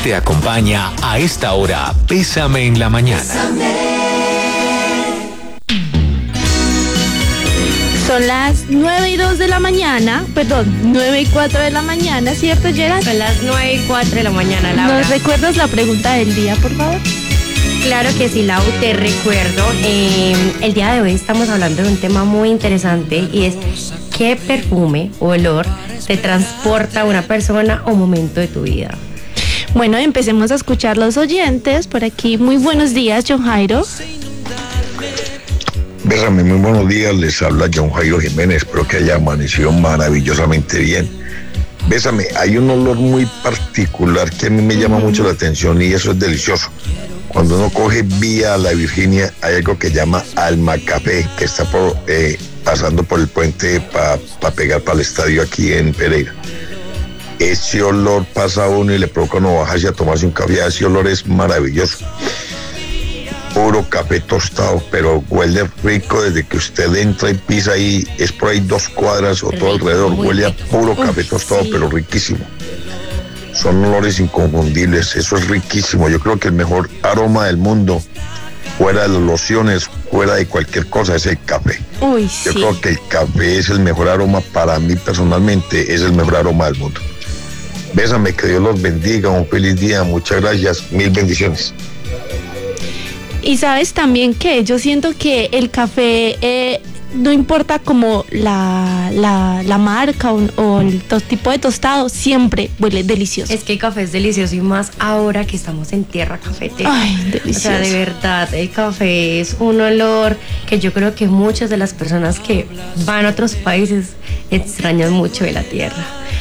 Te acompaña a esta hora Bésame en la Mañana. Son las 9:02 de la mañana, perdón, 9:04 de la mañana, ¿cierto, Gerard? Son las 9:04 de la mañana, Laura. ¿Nos recuerdas la pregunta del día, por favor? Claro que sí, Lau, te recuerdo. El día de hoy estamos hablando de un tema muy interesante y es ¿qué perfume o olor te transporta a una persona o momento de tu vida? Bueno, empecemos a escuchar los oyentes. Por aquí, muy buenos días, John Jairo. Bésame, muy buenos días, les habla John Jairo Jiménez, espero que haya amanecido maravillosamente bien. Bésame, hay un olor muy particular que a mí me llama mucho la atención y eso es delicioso. Cuando uno coge vía La Virginia, hay algo que llama Alma Café, que está pasando por el puente para pegar para el estadio aquí en Pereira. Ese olor pasa a uno y le provoca a uno bajarse a tomarse un café, ese olor es maravilloso. Puro café tostado, pero huele rico desde que usted entra y pisa ahí, es por ahí 2 cuadras o todo alrededor, huele a puro café tostado, sí. Pero riquísimo. Son olores inconfundibles, eso es riquísimo. Yo creo que el mejor aroma del mundo, fuera de las lociones, fuera de cualquier cosa, es el café. Uy, Yo sí. creo que el café es el mejor aroma para mí personalmente, es el mejor aroma del mundo. Bésame, que Dios los bendiga, un feliz día, muchas gracias, mil bendiciones. Y sabes también que yo siento que el café, no importa como la marca o el tipo de tostado, siempre huele delicioso. Es que el café es delicioso y más ahora que estamos en tierra cafetera. Ay, delicioso. O sea, de verdad, el café es un olor que yo creo que muchas de las personas que van a otros países extrañan mucho de la tierra.